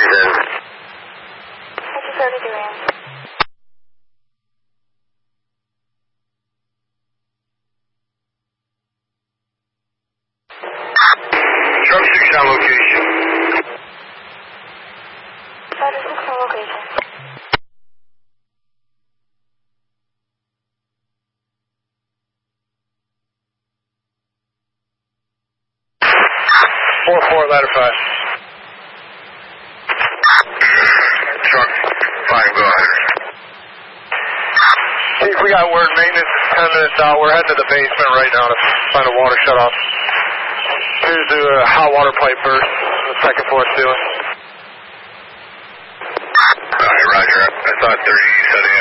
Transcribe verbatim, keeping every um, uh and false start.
thirty-seven. Roger, thirty-two, Ram. Truck six on location. Roger, six on location. four four, ladder five. Truck five, go ahead. Chief, we got word maintenance is ten minutes out. We're heading to the basement right now to find a water shut-off. Here's the uh, hot water pipe burst on the second floor ceiling. Alright, roger. I thought thirty setting